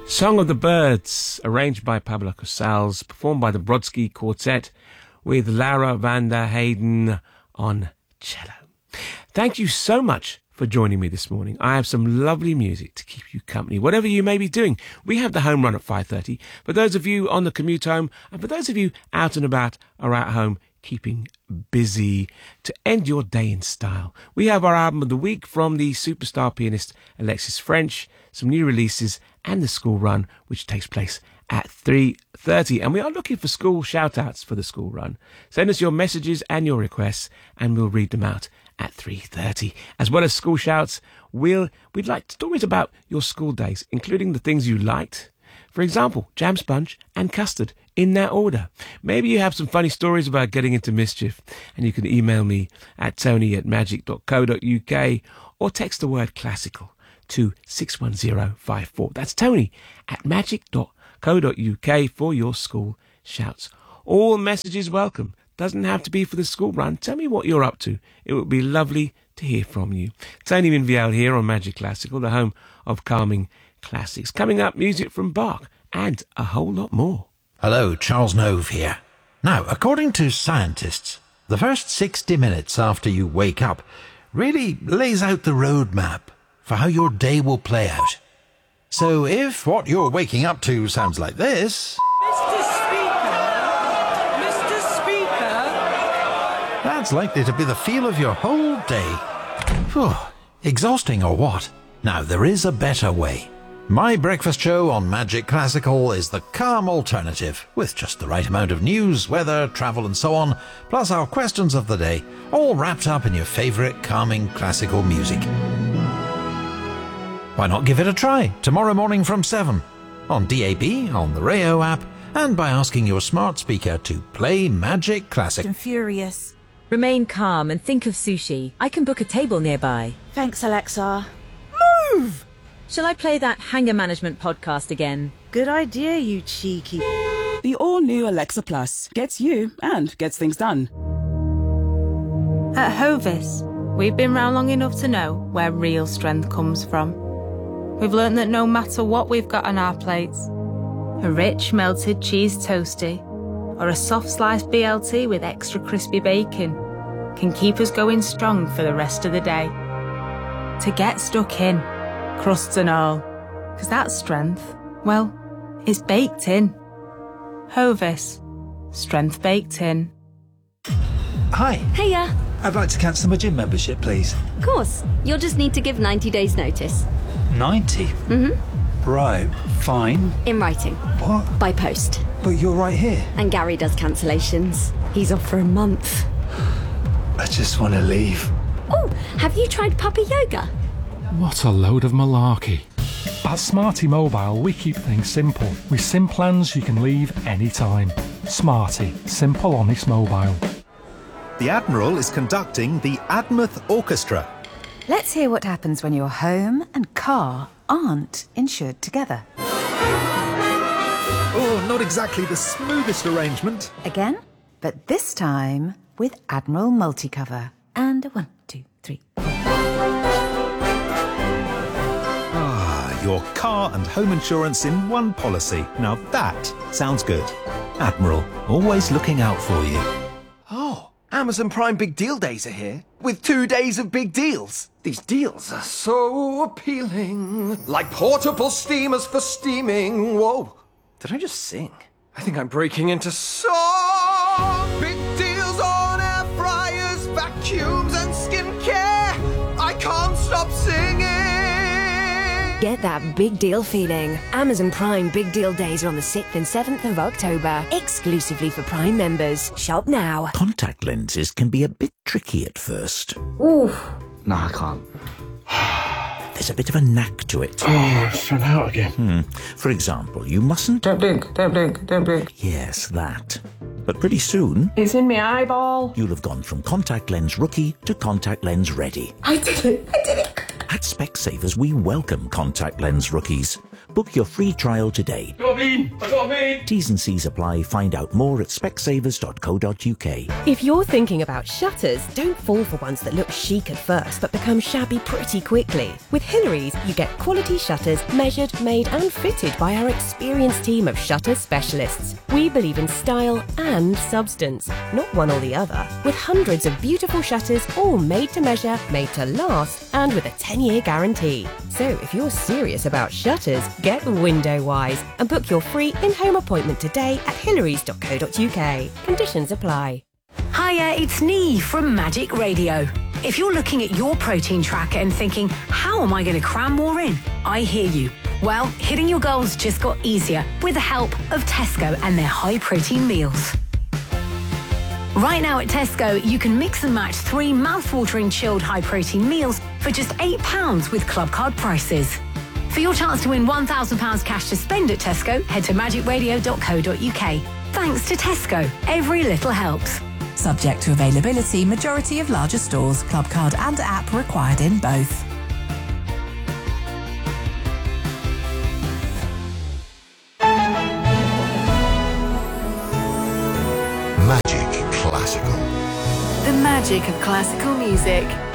Song of the Birds, arranged by Pablo Casals, performed by the Brodsky Quartet with Lara van der Heyden on cello. Thank you so much for joining me this morning. I have some lovely music to keep you company, whatever you may be doing. We have the home run at 5:30. For those of you on the commute home, and for those of you out and about or at home, keeping busy to end your day in style. We have our album of the week from the superstar pianist Alexis French, some new releases, and the school run, which takes place at 3:30. And we are looking for school shout-outs for the school run. Send us your messages and your requests, and we'll read them out at 3:30. As well as school shouts, we'd like stories about your school days, including the things you liked. For example, jam sponge and custard, in that order. Maybe you have some funny stories about getting into mischief, and you can email me at tony@magic.co.uk or text the word classical to 61054. That's Tony at magic.co.uk for your school shouts. All messages welcome. Doesn't have to be for the school run. Tell me what you're up to. It would be lovely to hear from you. Tony Minviel here on Magic Classical, the home of calming classics. Coming up, music from Bach and a whole lot more. Hello, Charles Nove here. Now, according to scientists, the first 60 minutes after you wake up really lays out the roadmap for how your day will play out. So if what you're waking up to sounds like this... Mr. Speaker! That's likely to be the feel of your whole day. Phew, exhausting or what? Now, there is a better way. My breakfast show on Magic Classical is the calm alternative, with just the right amount of news, weather, travel and so on, plus our questions of the day, all wrapped up in your favourite calming classical music. Why not give it a try tomorrow morning from 7, on DAB, on the Rayo app, and by asking your smart speaker to play Magic Classic. I'm furious. Remain calm and think of sushi. I can book a table nearby. Thanks, Alexa. Move! Shall I play that Hanger Management podcast again? Good idea, you cheeky... The all-new Alexa Plus gets you and gets things done. At Hovis, we've been round long enough to know where real strength comes from. We've learnt that no matter what we've got on our plates, a rich melted cheese toasty or a soft sliced BLT with extra crispy bacon can keep us going strong for the rest of the day. To get stuck in, crusts and all, because that strength, well, it's baked in. Hovis, strength baked in. Hi. Hiya. I'd like to cancel my gym membership, please. Of course. You'll just need to give 90 days notice. 90? Mm-hmm. Right, fine. In writing. What? By post. But you're right here. And Gary does cancellations. He's off for a month. I just want to leave. Oh, have you tried puppy yoga? What a load of malarkey. At Smarty Mobile, we keep things simple. With SIM plans you can leave anytime. Smarty, simple, honest mobile. The Admiral is conducting the Admouth Orchestra. Let's hear what happens when your home and car aren't insured together. Oh, not exactly the smoothest arrangement. Again, but this time with Admiral Multicover. And 1, 2, 3. Your car and home insurance in one policy. Now that sounds good. Admiral, always looking out for you. Oh, Amazon Prime Big Deal Days are here, with 2 days of big deals. These deals are so appealing. Like portable steamers for steaming. Whoa, did I just sing? I think I'm breaking into song. Big deals on air fryers, vacuums and skincare. I can't stop singing. Get that big deal feeling. Amazon Prime Big Deal Days are on the 6th and 7th of October, exclusively for Prime members. Shop now. Contact lenses can be a bit tricky at first. Oof. No, I can't. There's a bit of a knack to it. Oh, it's run out again. For example, you mustn't... Don't blink, don't blink, don't blink. Yes, that. But pretty soon... It's in my eyeball. You'll have gone from contact lens rookie to contact lens ready. I did it. At Specsavers, we welcome contact lens rookies. Book your free trial today. Got a bean! I got a bean! T's and C's apply. Find out more at specsavers.co.uk. If you're thinking about shutters, don't fall for ones that look chic at first but become shabby pretty quickly. With Hillary's, you get quality shutters measured, made and fitted by our experienced team of shutter specialists. We believe in style and substance, not one or the other. With hundreds of beautiful shutters, all made to measure, made to last, and with a 10-year guarantee. So if you're serious about shutters, get window wise and book your free in-home appointment today at hillarys.co.uk. Conditions apply. Hiya, it's Nee from Magic Radio. If you're looking at your protein tracker and thinking, how am I going to cram more in? I hear you. Well, hitting your goals just got easier with the help of Tesco and their high protein meals. Right now at Tesco, you can mix and match 3 mouth-watering chilled high-protein meals for just £8 with club card prices. For your chance to win £1,000 cash to spend at Tesco, head to magicradio.co.uk. Thanks to Tesco, every little helps. Subject to availability, majority of larger stores, club card and app required in both. Magic Classical. The magic of classical music.